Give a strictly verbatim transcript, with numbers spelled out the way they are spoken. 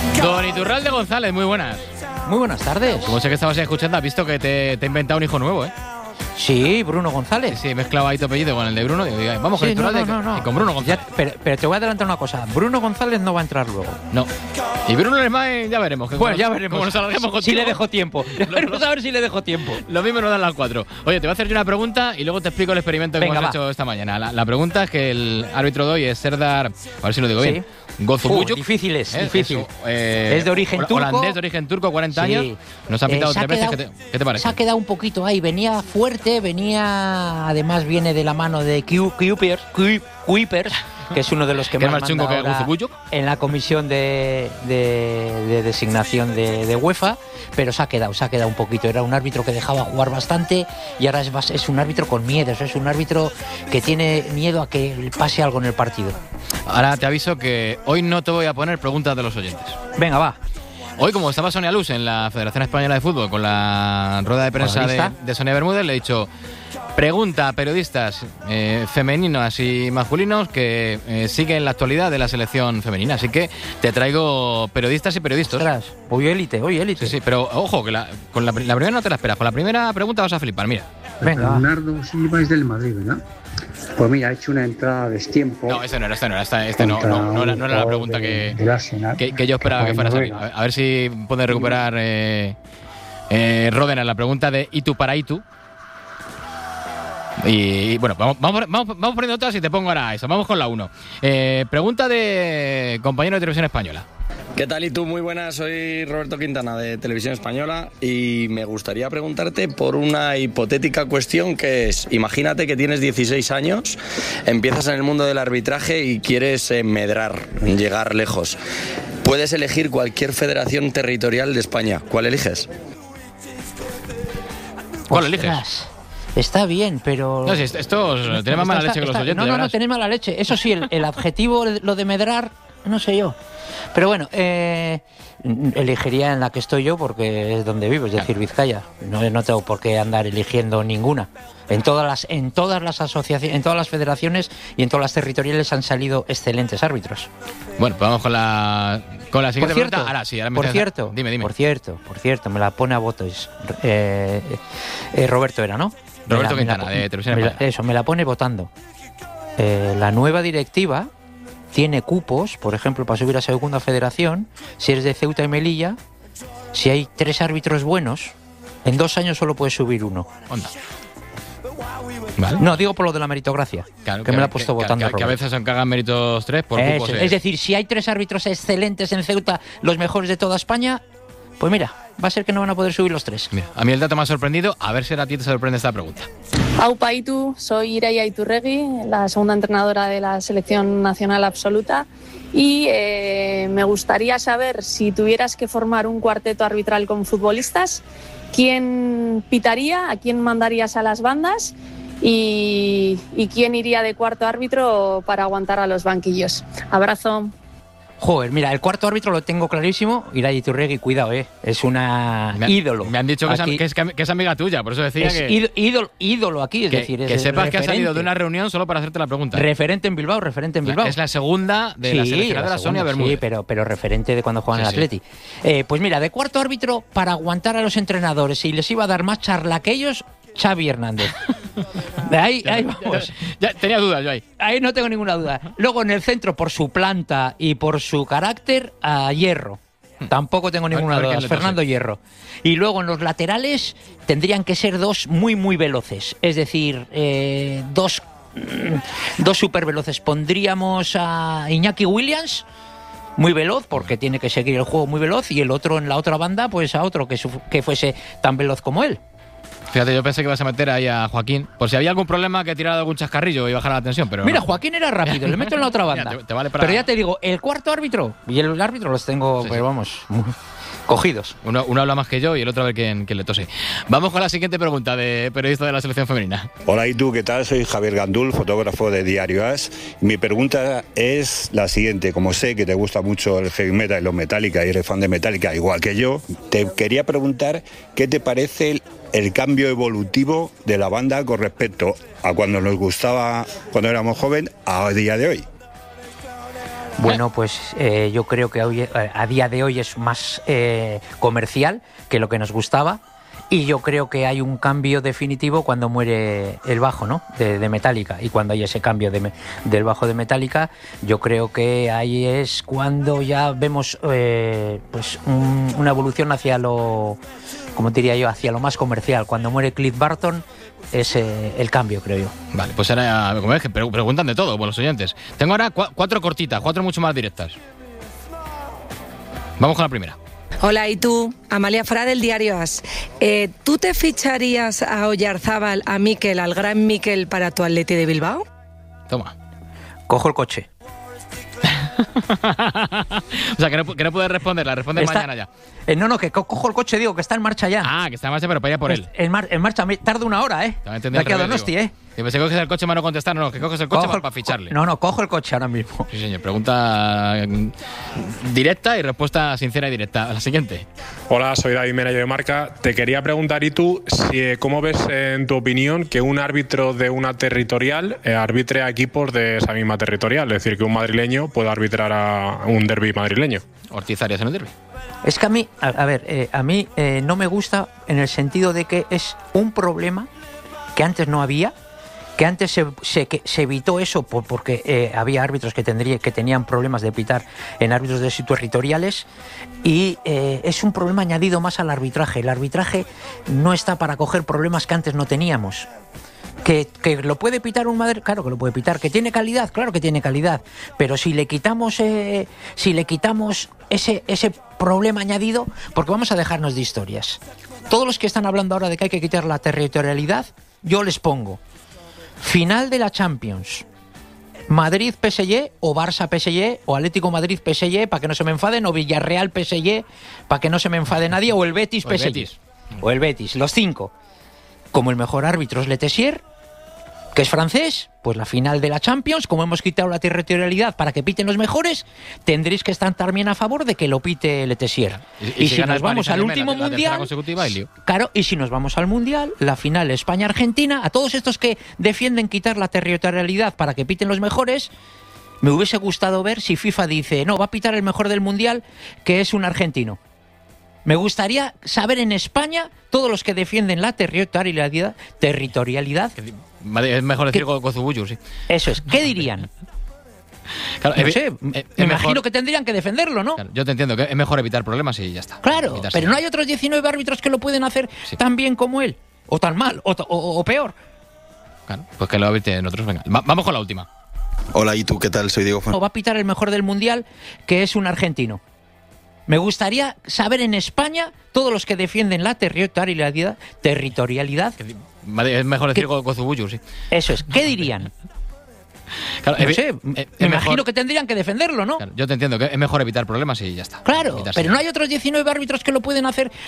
Don Iturralde González, muy buenas. Muy buenas tardes. Como sé que estabas escuchando, has visto que te, te he inventado un hijo nuevo, ¿eh? Sí, Bruno González. Sí, sí, he mezclado ahí tu apellido con el de Bruno. Y digo, vamos con Sí, Iturralde no, no, no, no. y con Bruno González. Ya, pero, pero te voy a adelantar una cosa. Bruno González no va a entrar luego. No. Y Bruno Lermain, ya veremos. Que Bueno, como, ya veremos. Como nos alarguemos contigo. Si le dejo tiempo. Vamos a ver si le dejo tiempo. Lo mismo nos dan las cuatro. Oye, te voy a hacer yo una pregunta y luego te explico el experimento que Venga, hemos va. hecho esta mañana. La, la pregunta es que el árbitro de hoy es Serdar, a ver si lo digo Sí. bien, Gozubuyuk. Uh, difícil es, ¿Eh? difícil. Eso, eh, Es de origen hola- turco. Holandés de origen turco, cuarenta Sí. años. Nos ha pitado Eh, se ha tres veces. quedado- ¿Qué te, qué te parece? Se ha quedado un poquito ahí. Venía fuerte, venía. Además, viene de la mano de Q- Kuipers, Ku- Kuipers, que es uno de los que ¿Que es más más chungo manda que ahora Gozubuyuk? en la comisión de, de- de designación de, de UEFA, pero se ha quedado, se ha quedado un poquito. Era un árbitro que dejaba jugar bastante y ahora es, bas- es un árbitro con miedo. Es un árbitro que tiene miedo a que pase algo en el partido. Ahora te aviso que hoy no te voy a poner preguntas de los oyentes. Venga, va. Hoy, como estaba Sonia Luz en la Federación Española de Fútbol con la rueda de prensa de, ¿Lista? de Sonia Bermúdez, le he dicho: pregunta a periodistas eh, femeninos y masculinos que eh, siguen la actualidad de la selección femenina. Así que te traigo periodistas y periodistas. Ostras, hoy élite, hoy élite. Sí, sí, pero ojo, que la, con la, la primera no te la esperas. Con la primera pregunta vas a flipar. Mira. Venga, va. Leonardo Silva es del Madrid, ¿verdad? Pues mira, ha hecho una entrada a destiempo. No, este no era, este no era. Este, este no, no, no, era, no era la pregunta que, del Arsenal, que, que yo esperaba que fuera a salir. A ver, a ver si puede recuperar eh, eh, Ródenas la pregunta de Itu para Itu. Y bueno, vamos, vamos, vamos, vamos poniendo otras y te pongo ahora eso. Vamos con la uno. Eh, pregunta de compañero de Televisión Española. ¿Qué tal y tú? Muy buenas, soy Roberto Quintana de Televisión Española y me gustaría preguntarte por una hipotética cuestión que es: imagínate que tienes dieciséis años, empiezas en el mundo del arbitraje y quieres eh, medrar, llegar lejos. Puedes elegir cualquier federación territorial de España. ¿Cuál eliges? ¿Cuál eliges? Ostras, está bien, pero... No, si esto, esto tiene más mala Está- leche que los está- oyentes. No, ya no, no, verás. tenéis mala leche. Eso sí, el, el adjetivo, lo de medrar, no sé yo. Pero bueno, eh, elegiría en la que estoy yo porque es donde vivo, es decir, Vizcaya. No, no tengo por qué andar eligiendo ninguna. En todas las, en todas las asociaciones, en todas las federaciones y en todas las territoriales han salido excelentes árbitros. Bueno, pues vamos con la, con la Por siguiente cierto, pregunta. Ahora sí, ahora me por interesa. cierto, Dime, dime. por cierto, por cierto, me la pone a votos. Eh, eh, Roberto era, ¿no? Roberto Me la- me la Quintana, po- de Televisión me la- Española. Eso, me la pone votando. Eh, la nueva directiva tiene cupos, por ejemplo, para subir a segunda federación, si eres de Ceuta y Melilla, si hay tres árbitros buenos, en dos años solo puedes subir uno. Onda. Vale. No, digo por lo de la meritocracia, Claro, que me la ha puesto que, votando que, que a Roberto. veces se cagan méritos tres por Eso, cupos. es decir, si hay tres árbitros excelentes en Ceuta, los mejores de toda España, pues mira, va a ser que no van a poder subir los tres. Mira, a mí el dato me ha sorprendido. A ver si a ti te sorprende esta pregunta. Aupa Itu, soy Ireia Iturregui, la segunda entrenadora de la selección nacional absoluta y eh, me gustaría saber, si tuvieras que formar un cuarteto arbitral con futbolistas, ¿quién pitaría, a quién mandarías a las bandas y, y quién iría de cuarto árbitro para aguantar a los banquillos? Abrazo. Joder, mira, el cuarto árbitro lo tengo clarísimo. Irai Iturregui, cuidado, eh. Es una Me han- ídolo. Me han dicho que es, Aquí. que, es, que es amiga tuya, por eso decía Es que, ído- ídolo, ídolo aquí, es que, decir, que es sepas que ha salido referente. de una reunión solo para hacerte la pregunta. Referente en Bilbao, referente en Bilbao. Es la segunda de la Sí, seleccionadora la Sonia segunda, Bermúdez. Sí, pero, pero referente de cuando juegan Sí, en sí. Atleti. Eh, pues mira, de cuarto árbitro, para aguantar a los entrenadores y les iba a dar más charla que ellos, Xavi Hernández. De ahí, ahí vamos. Ya, tenía dudas yo ahí. Ahí no tengo ninguna duda. Luego en el centro, por su planta y por su carácter, a Hierro. Tampoco tengo ver, ninguna a ver duda. quién le Fernando tose. Hierro. Y luego en los laterales tendrían que ser dos muy, muy veloces. Es decir, eh, dos, mm, dos súper veloces. Pondríamos a Iñaki Williams, muy veloz, porque tiene que seguir el juego muy veloz, y el otro en la otra banda, pues a otro que, su- que fuese tan veloz como él. Fíjate, yo pensé que ibas a meter ahí a Joaquín, por si había algún problema que tirara algún chascarrillo y bajara la tensión, pero Mira, no. Joaquín era rápido, le meto en la otra Mira, banda. te- te vale para- Pero ya te digo, el cuarto árbitro y el árbitro los tengo, Sí, pero sí. vamos, muy cogidos. Uno, uno habla más que yo y el otro a ver quién, quién le tose. Vamos con la siguiente pregunta de periodista de la selección femenina. Hola, ¿y tú qué tal? Soy Javier Gandul, fotógrafo de Diario As. Mi pregunta es la siguiente. Como sé que te gusta mucho el heavy metal y los Metallica y eres fan de Metallica igual que yo, te quería preguntar qué te parece el, el cambio evolutivo de la banda con respecto a cuando nos gustaba cuando éramos jóvenes a día de hoy. Bueno, pues eh, yo creo que hoy, a día de hoy es más eh, comercial que lo que nos gustaba. Y yo creo que hay un cambio definitivo cuando muere el bajo, ¿no? De, de Metallica. Y cuando hay ese cambio de, del bajo de Metallica, yo creo que ahí es cuando ya vemos eh, pues un, una evolución hacia lo, como diría yo, hacia lo más comercial. Cuando muere Cliff Burton es eh, el cambio, creo yo. Vale, pues ahora, como ves, que preguntan de todo, por los oyentes. Tengo ahora cu- cuatro cortitas, cuatro mucho más directas. Vamos con la primera. Hola, ¿y tú? Amalia Fra del Diario As. Eh, ¿Tú te ficharías a Oyarzábal, a Mikel, al gran Mikel para tu Atleti de Bilbao? Toma. Cojo el coche. O sea, que no, que no puedes responder, la respondes Está, mañana ya. Eh, no, no, que co- cojo el coche, digo, que está en marcha ya. Ah, que está en marcha, pero para ir por él. En, mar, en marcha, me- tarda una hora, ¿eh? También De aquí a Donosti, ¿eh? Que pensé que coges el coche para no contestar, no, que coges el coche Cojo para, el- para ficharle. No, no, cojo el coche ahora mismo. Sí, señor. Pregunta mm, directa y respuesta sincera y directa. La siguiente. Hola, soy David Mena, yo de Marca. Te quería preguntar, ¿y tú si, eh, cómo ves, eh, en tu opinión, que un árbitro de una territorial eh, arbitre a equipos de esa misma territorial? Es decir, que un madrileño pueda arbitrar a un derbi madrileño. Ortiz Arias en el derbi. Es que a mí, a, a ver, eh, a mí eh, no me gusta en el sentido de que es un problema que antes no había, que antes se, se, que se evitó eso por, porque eh, había árbitros que, tendría, que tenían problemas de pitar en árbitros de territoriales y eh, es un problema añadido más al arbitraje. El arbitraje no está para coger problemas que antes no teníamos. Que, que lo puede pitar un Madrid, claro que lo puede pitar. Que tiene calidad, claro que tiene calidad. Pero si le quitamos, eh, si le quitamos ese ese problema añadido, porque vamos a dejarnos de historias. Todos los que están hablando ahora de que hay que quitar la territorialidad, yo les pongo final de la Champions, Madrid P S G o Barça P S G o Atlético Madrid P S G para que no se me enfaden, o Villarreal P S G para que no se me enfade nadie, o el Betis P S G. O el Betis. O el Betis, los cinco. Como el mejor árbitro es Le Tessier, que es francés, pues la final de la Champions, como hemos quitado la territorialidad para que piten los mejores, tendréis que estar también a favor de que lo pite Le Tessier. Y, y, y si, si nos vamos al último la, mundial, la claro, y si nos vamos al mundial, la final España-Argentina, a todos estos que defienden quitar la territorialidad para que piten los mejores, me hubiese gustado ver si FIFA dice, no, va a pitar el mejor del mundial, que es un argentino. Me gustaría saber en España todos los que defienden la territorialidad, territorialidad. Es mejor decir Gozubullu, sí. Eso es. ¿Qué dirían? Claro, no es, sé, es, me es imagino mejor, que tendrían que defenderlo, ¿no? Claro, yo te entiendo que es mejor evitar problemas y ya está. Claro, Evitarse. pero no hay otros diecinueve árbitros que lo pueden hacer sí. tan bien como él, o tan mal, o, o, o peor. Claro, pues que lo eviten otros. Venga, Va, vamos con la última. Hola, ¿y tú qué tal? Soy Diego Fuentes. O va a pitar el mejor del mundial, que es un argentino. Me gustaría saber en España todos los que defienden la territorialidad. territorialidad. Es mejor decir Gozubullu, sí. Eso es. ¿Qué dirían? Claro, no es, sé, es, me es imagino mejor, que tendrían que defenderlo, ¿no? Claro, yo te entiendo que es mejor evitar problemas y ya está. Claro, Evitarse. pero no hay otros diecinueve árbitros que lo pueden hacer